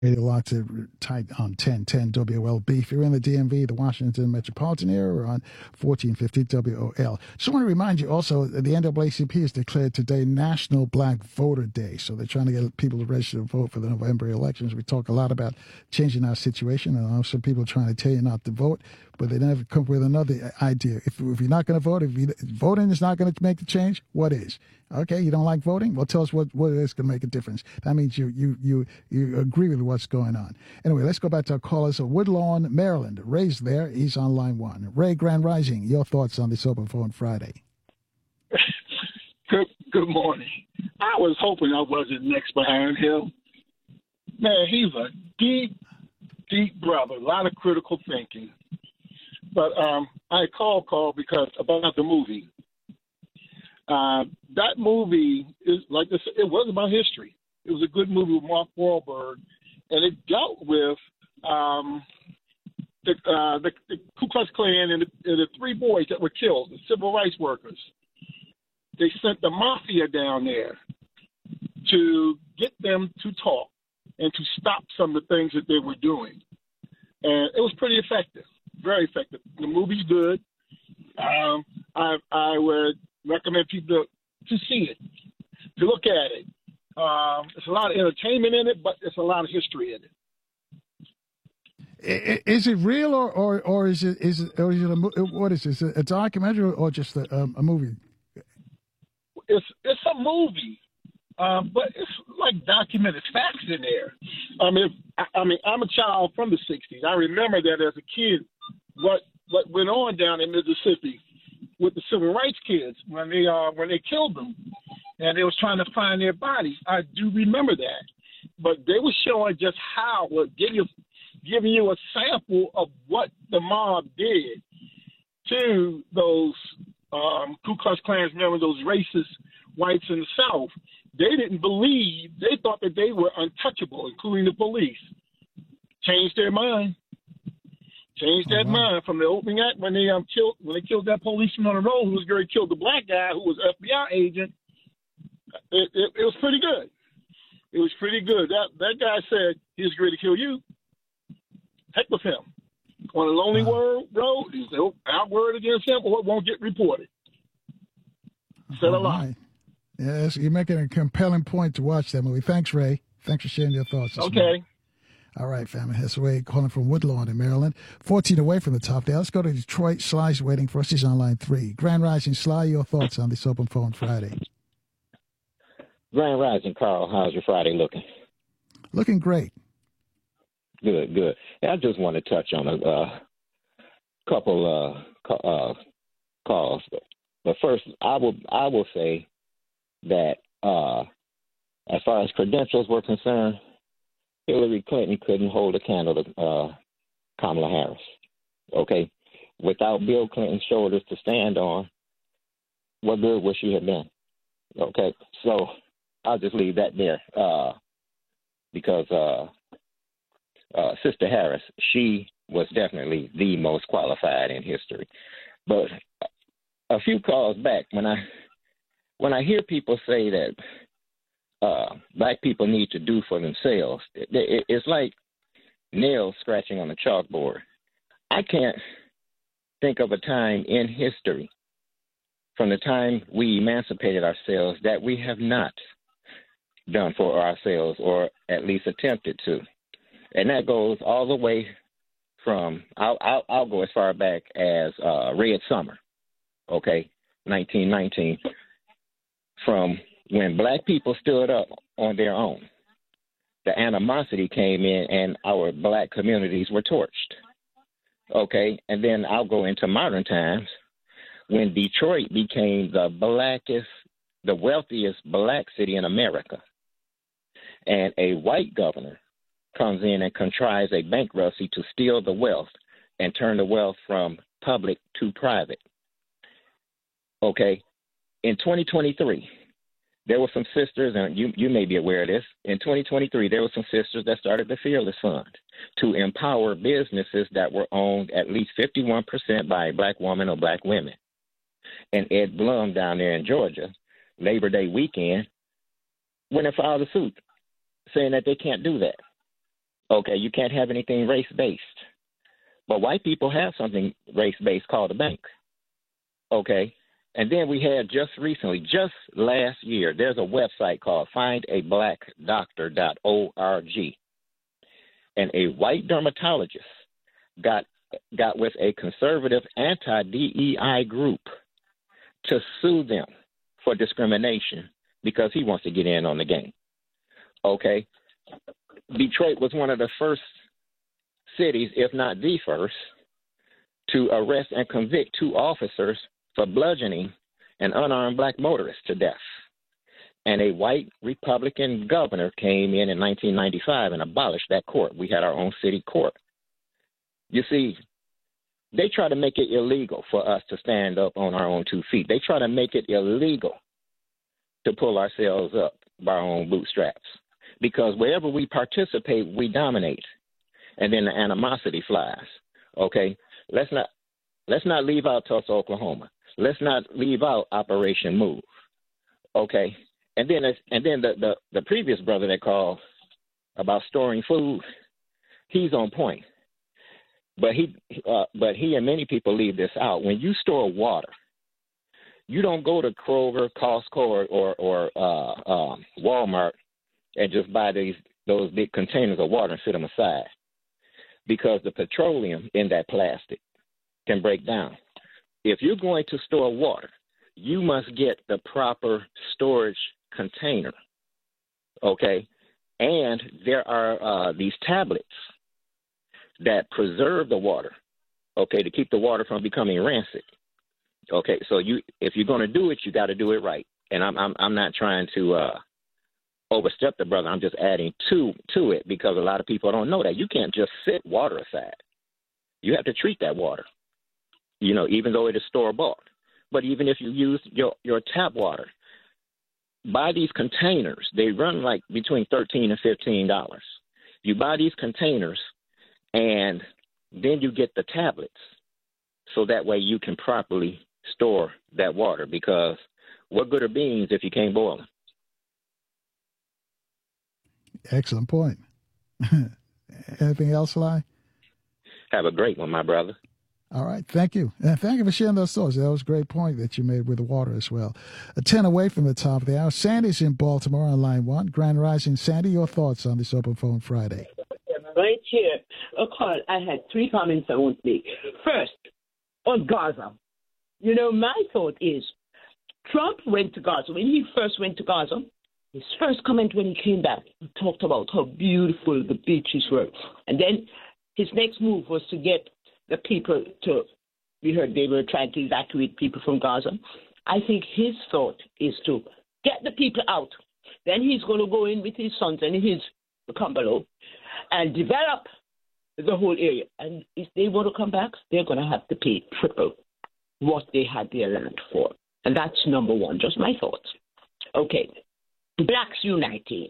Radio locked it tight on 1010 WLB. If you're in the DMV, the Washington metropolitan area, we're on 1450 WOL. Just want to remind you also that the NAACP has declared today National Black Voter Day. So they're trying to get people to register to vote for the November elections. We talk a lot about changing our situation, and also people trying to tell you not to vote, but they never come up with another idea. If you're not going to vote, if voting is not going to make the change, what is? Okay, you don't like voting? Well, tell us what is going to make a difference. That means you agree with what's going on. Anyway, let's go back to our callers. So Woodlawn, Maryland. Ray's there. He's on line one. Ray, Grand Rising, your thoughts on this Open Phone Friday? Good morning. I was hoping I wasn't next behind him. Man, he's a deep brother. A lot of critical thinking. But I called because about the movie. That movie is like this. It was about history. It was a good movie with Mark Wahlberg, and it dealt with the Ku Klux Klan and the three boys that were killed, the civil rights workers. They sent the mafia down there to get them to talk and to stop some of the things that they were doing, and it was pretty effective, very effective. The movie's good. I would recommend people to see it, to look at it. There's a lot of entertainment in it, but there's a lot of history in it. Is it real or is it what is this? A documentary or just a movie? It's a movie, but it's like documented facts in there. I mean, I'm a child from the '60s. I remember that as a kid, what went on down in Mississippi with the civil rights kids when they killed them, and they was trying to find their bodies. I do remember that, but they were showing just how, giving you a sample of what the mob did to those Ku Klux Klans members, those racist whites in the South. They didn't believe. They thought that they were untouchable, including the police. Changed their mind. Changed that mind from the opening act when they killed that policeman on the road who was going to kill the black guy who was an FBI agent. It was pretty good. It was pretty good. That guy said he was going to kill you. Heck with him. On a lonely road, he said, our word against him or it won't get reported. Said a lot. Right. Yes, you're making a compelling point to watch that movie. Thanks, Ray. Thanks for sharing your thoughts. Okay. Morning. All right, family. That's Ray calling from Woodlawn in Maryland. 14 away from the top there. Let's go to Detroit. Sly's waiting for us. He's on line 3. Grand Rising, Sly, your thoughts on this Open Phone Friday? Grand Rising, Carl. How's your Friday looking? Looking great. Good. I just want to touch on a couple calls. But first, I will say that as far as credentials were concerned, Hillary Clinton couldn't hold a candle to Kamala Harris. Okay, without Bill Clinton's shoulders to stand on, what good would she have been? Okay, so I'll just leave that there because Sister Harris, she was definitely the most qualified in history. But a few calls back, when I hear people say that black people need to do for themselves, it's like nails scratching on a chalkboard. I can't think of a time in history from the time we emancipated ourselves that we have not done for ourselves or at least attempted to. And that goes all the way from, I'll go as far back as Red Summer, okay, 1919, from when black people stood up on their own. The animosity came in and our black communities were torched, okay? And then I'll go into modern times when Detroit became the wealthiest black city in America. And a white governor comes in and contrives a bankruptcy to steal the wealth and turn the wealth from public to private. Okay, in 2023, there were some sisters, and you may be aware of this. In 2023, there were some sisters that started the Fearless Fund to empower businesses that were owned at least 51% by a black woman or black women. And Ed Blum down there in Georgia, Labor Day weekend, went and filed a suit saying that they can't do that. Okay, you can't have anything race-based. But white people have something race-based called a bank. Okay, and then we had just recently, just last year, there's a website called findablackdoctor.org. And a white dermatologist got with a conservative anti-DEI group to sue them for discrimination because he wants to get in on the game. Okay, Detroit was one of the first cities, if not the first, to arrest and convict 2 officers for bludgeoning an unarmed black motorist to death. And a white Republican governor came in 1995 and abolished that court. We had our own city court. You see, they try to make it illegal for us to stand up on our own 2 feet. They try to make it illegal to pull ourselves up by our own bootstraps. Because wherever we participate, we dominate. And then the animosity flies. Okay? Let's not leave out Tulsa, Oklahoma. Let's not leave out Operation Move. Okay? And then the previous brother that called about storing food, he's on point. But he and many people leave this out. When you store water, you don't go to Kroger, Costco, or Walmart and just buy those big containers of water and sit them aside, because the petroleum in that plastic can break down. If you're going to store water, you must get the proper storage container, okay? And there are these tablets that preserve the water, okay, to keep the water from becoming rancid. Okay, so if you're going to do it, you got to do it right. And I'm not trying to overstep the brother. I'm just adding to it, because a lot of people don't know that you can't just sit water aside. You have to treat that water, even though it is store-bought. But even if you use your tap water, buy these containers. They run like between $13 and $15. You buy these containers, and then you get the tablets, so that way you can properly store that water, because what good are beans if you can't boil them? Excellent point. Anything else, Sly? Have a great one, my brother. All right. Thank you. And thank you for sharing those thoughts. That was a great point that you made with the water as well. 10 away from the top of the hour. Sandy's in Baltimore on line 1. Grand Rising. Sandy, your thoughts on this Open Phone Friday? Right here, Carl, I had 3 comments I want to make. First, on Gaza. My thought is Trump went to Gaza. When he first went to Gaza, his first comment when he came back, he talked about how beautiful the beaches were. And then his next move was to get the people we heard they were trying to evacuate people from Gaza. I think his thought is to get the people out. Then he's going to go in with his sons and his Kumbalo and develop the whole area. And if they want to come back, they're going to have to pay triple what they had their land for. And that's number one, just my thoughts. Okay, blacks uniting.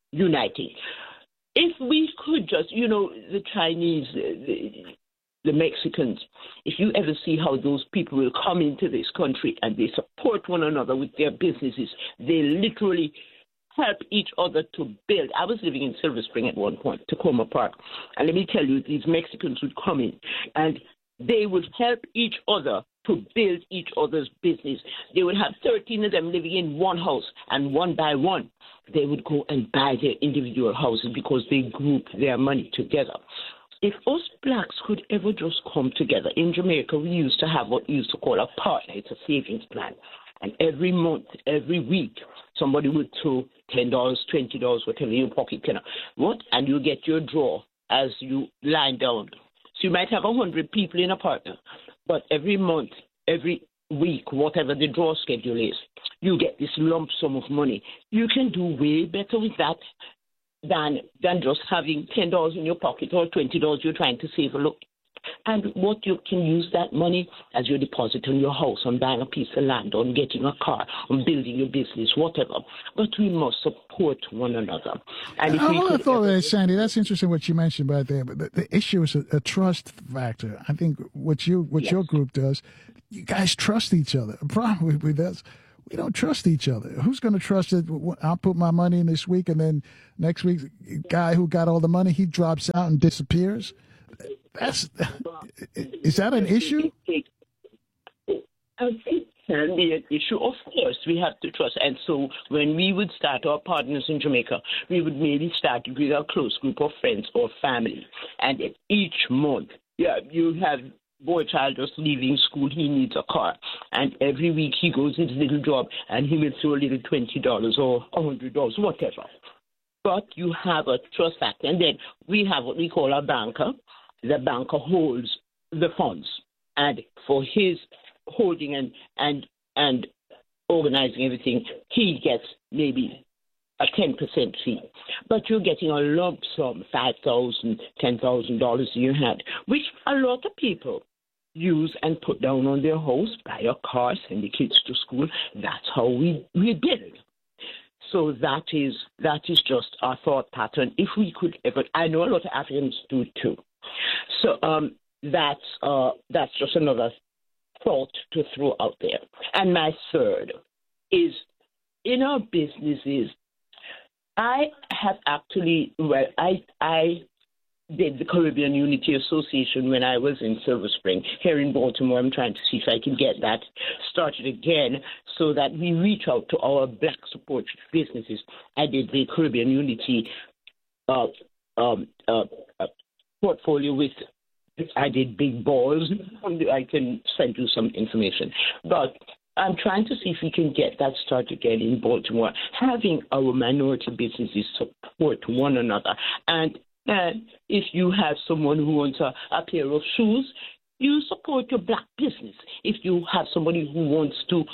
If we could just, the Chinese, the Mexicans, if you ever see how those people will come into this country and they support one another with their businesses, they literally help each other to build. I was living in Silver Spring at one point, Tacoma Park, and let me tell you, these Mexicans would come in and they would help each other to build each other's business. They would have 13 of them living in one house, and one by one, they would go and buy their individual houses because they grouped their money together. If us blacks could ever just come together, in Jamaica, we used to have what we used to call a partner. It's a savings plan. And every month, every week, somebody would throw $10, $20, whatever your pocket can. And you get your draw as you line down. So you might have 100 people in a partner, but every month, every week, whatever the draw schedule is, you get this lump sum of money. You can do way better with that than just having $10 in your pocket or $20 you're trying to save. Look, and what you can use that money as your deposit on your house, on buying a piece of land, on getting a car, on building your business, whatever. But we must support one another. And if I thought that, Sandy, that's interesting what you mentioned right there. But the issue is a trust factor. I think what your group does, you guys trust each other. The problem with us, we don't trust each other. Who's going to trust it? I'll put my money in this week, and then next week, guy who got all the money, he drops out and disappears. Is that an issue? I think it can be an issue. Of course, we have to trust. And so when we would start our partners in Jamaica, we would maybe start with a close group of friends or family. And each month, you have boy child just leaving school, he needs a car. And every week he goes into little job and he will throw a little $20 or $100, whatever. But you have a trust factor. And then we have what we call a banker. The banker holds the funds. And for his holding and organizing everything, he gets maybe a 10% fee. But you're getting a lump sum, $5,000, $10,000 a year hand, which a lot of people use and put down on their house, buy a car, send the kids to school. That's how we build. So that is just our thought pattern. If we could ever, I know a lot of Africans do too. So that's just another thought to throw out there. And my third is, in our businesses, I have actually, I did the Caribbean Unity Association when I was in Silver Spring here in Baltimore. I'm trying to see if I can get that started again so that we reach out to our Black support businesses. I did the Caribbean Unity portfolio with, I did big balls. I can send you some information. But I'm trying to see if we can get that started again in Baltimore, having our minority businesses support one another. And if you have someone who wants a pair of shoes, you support your Black business. If you have somebody who wants to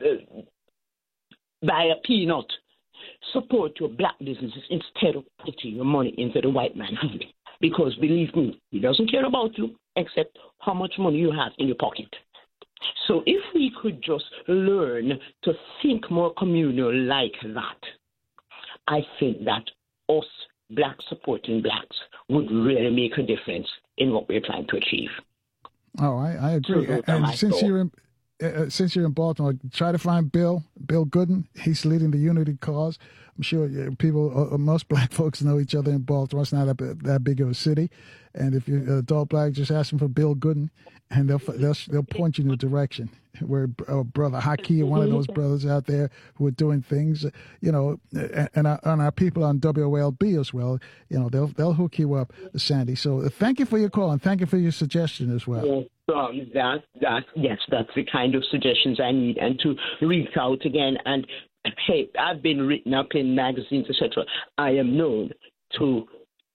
buy a peanut, support your Black businesses instead of putting your money into the white man's hand. Because believe me, he doesn't care about you except how much money you have in your pocket. So if we could just learn to think more communal like that, I think that us Black supporting Blacks would really make a difference in what we're trying to achieve. Oh, I agree. And since you're in Baltimore, try to find Bill Gooden. He's leading the Unity cause. I'm sure most Black folks know each other in Baltimore. It's not that big of a city. And if you're an adult Black, just ask them for Bill Gooden, and they'll point you in the direction where Brother Haki, one of those brothers out there who are doing things, and our people on WOLB as well, they'll hook you up, Sandy. So thank you for your call, and thank you for your suggestion as well. Yes, that's the kind of suggestions I need, and to reach out again. And hey, I've been written up in magazines, etc. I am known to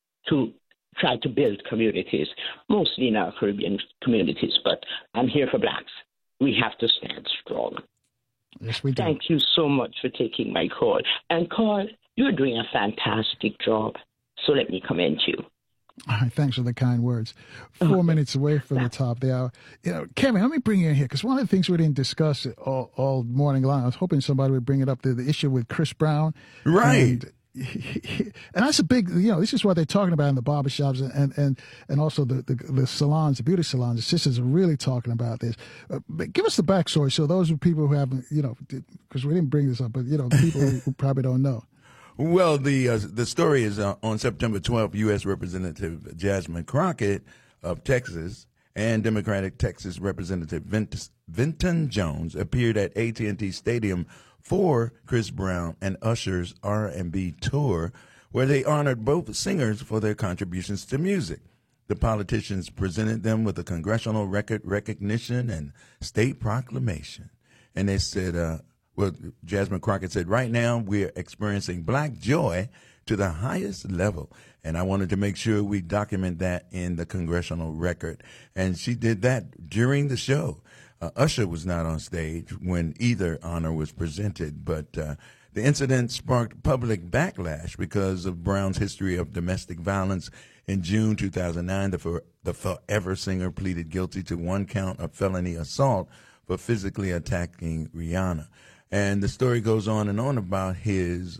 try to build communities, mostly in our Caribbean communities, but I'm here for Blacks. We have to stand strong. Yes, we do. Thank you so much for taking my call. And Carl, you're doing a fantastic job, so let me commend you. All right, thanks for the kind words. 4 minutes away from the top of the hour. Kevin, let me bring you in here, because one of the things we didn't discuss all morning long, I was hoping somebody would bring it up, the issue with Chris Brown. Right. And that's a big, this is what they're talking about in the barbershops and also the salons, the beauty salons. The sisters are really talking about this. But give us the backstory so those people who haven't, because we didn't bring this up, but, people who probably don't know. Well, the story is on September 12th, U.S. Representative Jasmine Crockett of Texas and Democratic Texas Representative Vinton Jones appeared at AT&T Stadium for Chris Brown and Usher's R&B tour, where they honored both singers for their contributions to music. The politicians presented them with a congressional record recognition and state proclamation. And they said, Jasmine Crockett said, right now we're experiencing Black joy to the highest level. And I wanted to make sure we document that in the congressional record. And she did that during the show. Usher was not on stage when either honor was presented, but the incident sparked public backlash because of Brown's history of domestic violence. In June 2009, the Forever singer pleaded guilty to 1 count of felony assault for physically attacking Rihanna. And the story goes on and on about his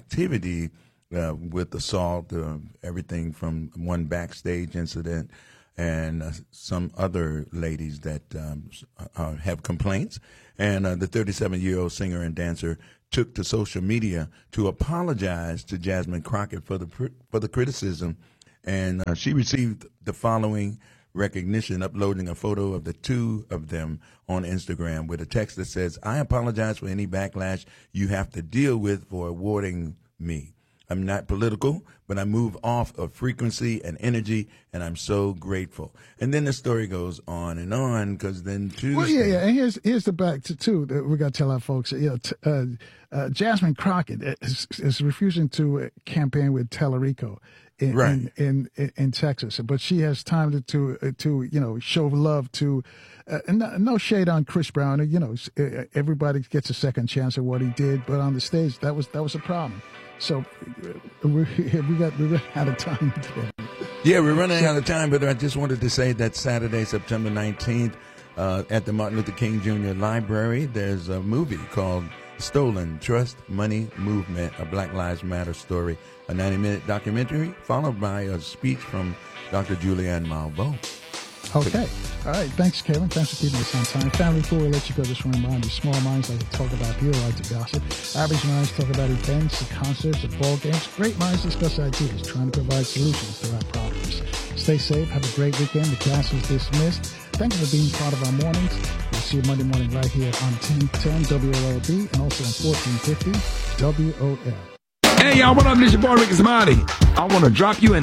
activity with assault, everything from one backstage incident and some other ladies that have complaints. And the 37-year-old singer and dancer took to social media to apologize to Jasmine Crockett for the criticism, and she received the following recognition, uploading a photo of the two of them on Instagram with a text that says, "I apologize for any backlash you have to deal with for awarding me. I'm not political, but I move off of frequency and energy, and I'm so grateful." And then the story goes on, because then Tuesday. Well, yeah. And here's the back to two that we got to tell our folks. Jasmine Crockett is refusing to campaign with Tellerico in Texas, but she has time to show love to. No shade on Chris Brown. Everybody gets a second chance at what he did, but on the stage that was a problem. So we're running out of time today. Yeah, we're running out of time, but I just wanted to say that Saturday, September 19th, at the Martin Luther King Jr. Library, there's a movie called Stolen: Trust, Money, Movement, a Black Lives Matter story, a 90-minute documentary, followed by a speech from Dr. Julianne Malveaux. Okay. All right. Thanks, Kevin. Thanks for keeping us on time. Family, before we let you go, just want to remind you, small minds like to talk about beer, like to gossip. Average minds talk about events, the concerts, the ball games. Great minds discuss ideas, trying to provide solutions to our problems. Stay safe. Have a great weekend. The class is dismissed. Thank you for being part of our mornings. We'll see you Monday morning right here on 1010 WOLB and also on 1450 WOL. Hey, y'all, what up? This your boy Ricky Samadi. I want to drop you an